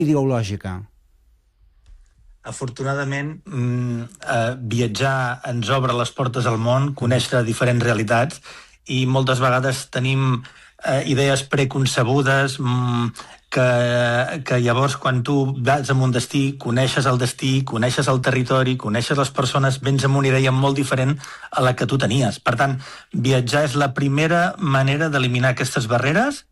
ideològica? Afortunadament, viatjar ens obre les portes al món, conèixer diferents realitats, i moltes vegades tenim idees preconcebudes que llavors quan tu vas a un destí, coneixes el destí, coneixes el territori, coneixes les persones, vens amb una idea molt diferent a la que tu tenies. Per tant, viatjar és la primera manera d'eliminar aquestes barreres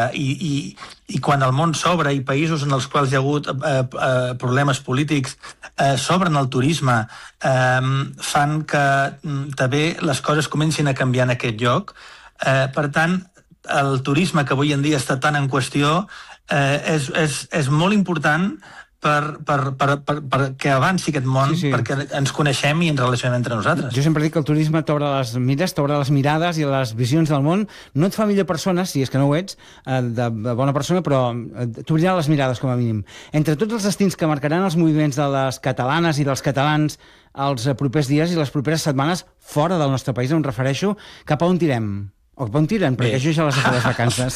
i quan el món s'obre i països en els quals hi ha hagut problemes polítics s'obren al turisme, fan que també les coses comencin a canviar en aquest lloc. Per tant, el turisme que avui en dia està tan en qüestió és molt important perquè avanci aquest món, perquè ens coneixem i ens relacionem entre nosaltres. Jo sempre dic que el turisme t'obre les mires, t'obre les mirades i les visions del món. No et fa millor persona, si és que no ho ets, de bona persona, però t'obrirà les mirades, com a mínim. Entre tots els destins que marcaran els moviments de les catalanes i dels catalans els propers dies i les properes setmanes fora del nostre país, em refereixo, cap a on tirem? O cap on tiren? Perquè jo ja les he fet les vacances.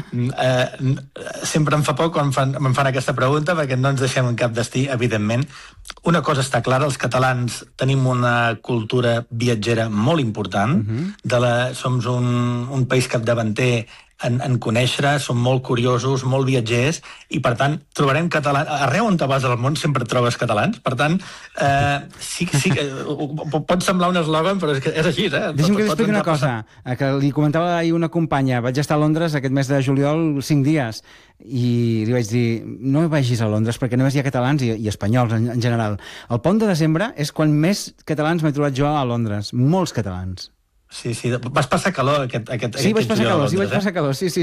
Sempre em fa por quan em fan aquesta pregunta, perquè no ens deixem en cap destí, evidentment. Una cosa està clara, els catalans tenim una cultura viatgera molt important. Som un país capdavanter en conèixer, som molt curiosos, molt viatgers, i per tant trobarem catalans. Arreu on te vas al món sempre trobes catalans, per tant sí que pot semblar un eslògan, però és així. Deixa'm que t'expliqui una cosa, que li comentava ahir una companya. Vaig estar a Londres aquest mes de juliol 5 dies i li vaig dir, no vagis a Londres perquè només hi ha catalans i espanyols en general. El pont de desembre és quan més catalans m'he trobat jo a Londres, molts catalans. Sí, vas passar calor aquest Sí, vaig passar calor, sí.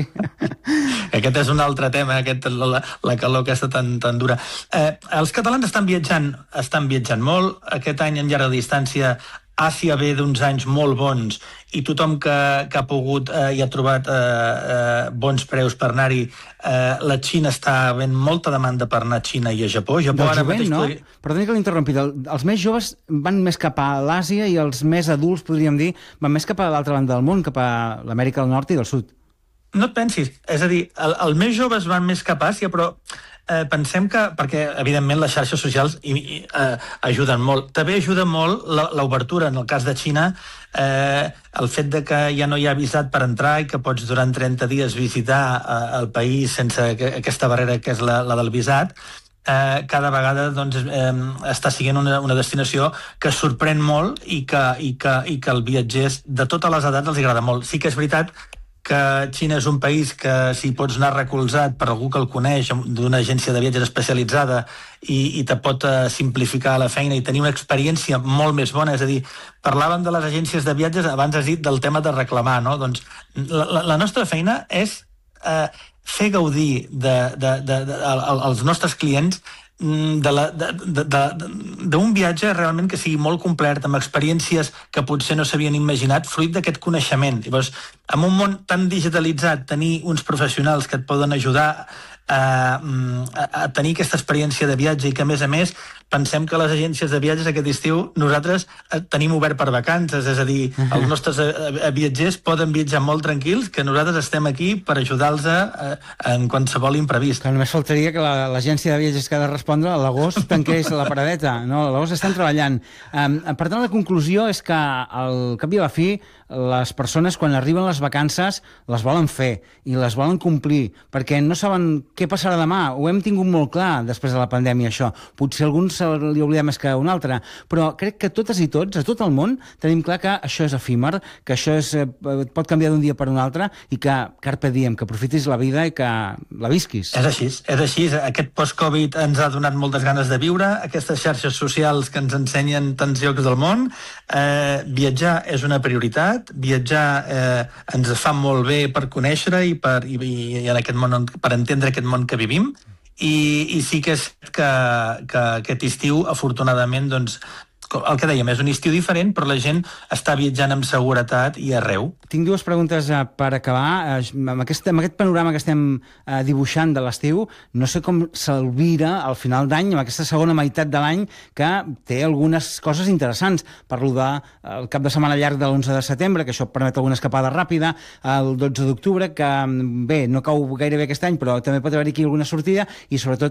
Aquest és un altre tema, la calor aquesta tan dura. Els catalans estan viatjant molt. Aquest any en llarga distància Àsia ve d'uns anys molt bons i tothom que ha pogut i ha trobat bons preus per anar-hi. La Xina està havent molta demanda per anar a Xina i a Japó. Del jovent, no? Perdoni que l'interrompi. Els més joves van més cap a l'Àsia i els més adults, podríem dir, van més cap a l'altra banda del món, cap a l'Amèrica del Nord i del Sud. No et pensis. És a dir, els més joves van més cap a Àsia, però pensem que, perquè evidentment les xarxes socials ajuden molt. També ajuda molt l'obertura, en el cas de Xina, el fet de que ja no hi ha visat per entrar i que pots durant 30 dies visitar el país sense aquesta barrera que és la del visat. Cada vegada està sent una destinació que sorprèn molt i que els viatgers de totes les edats els agrada molt. Sí que és veritat que Xina és un país que si pots anar recolzat per algú que el coneix, d'una agència de viatges especialitzada i te pot simplificar la feina i tenir una experiència molt més bona. És a dir, parlàvem de les agències de viatges, abans has dit del tema de reclamar, no? Doncs la nostra feina és fer gaudir als nostres clients d'un viatge realment que sigui molt complet, amb experiències que potser no s'havien imaginat, fruit d'aquest coneixement. Llavors, en un món tan digitalitzat, tenir uns professionals que et poden ajudar a tenir aquesta experiència de viatge i que, a més, pensem que les agències de viatges aquest estiu nosaltres tenim obert per vacances, és a dir, els nostres viatgers poden viatjar molt tranquils, que nosaltres estem aquí per ajudar-los en qualsevol imprevist. Que només faltaria que l'agència de viatges que ha de respondre a l'agost tanqués la paradeta. No, a l'agost estan treballant. Per tant, la conclusió és que al cap i a la fi les persones quan arriben les vacances les volen fer i les volen complir, perquè no saben què passarà demà. Ho hem tingut molt clar després de la pandèmia, això. Potser a alguns se li oblida més que a un altre, però crec que totes i tots, a tot el món, tenim clar que això és efímer, que això pot canviar d'un dia per un altre i que carpe diem, que aprofitis la vida i que la visquis. És així. Aquest post-Covid ens ha donat moltes ganes de viure, aquestes xarxes socials que ens ensenyen tants llocs del món. Viatjar és una prioritat, viatjar ens fa molt bé per conèixer i en aquest món, per entendre aquest món que vivim, i sí que és que aquest estiu, afortunadament, doncs, el que dèiem, és un estiu diferent, però la gent està viatjant amb seguretat i arreu. Tinc dues preguntes per acabar. Amb aquest panorama que estem dibuixant de l'estiu, no sé com s'alvira al final d'any, amb aquesta segona meitat de l'any, que té algunes coses interessants. Parlo del cap de setmana llarg de l'11 de setembre, que això permet alguna escapada ràpida, el 12 d'octubre, que bé, no cau gairebé aquest any, però també pot haver-hi aquí alguna sortida, i sobretot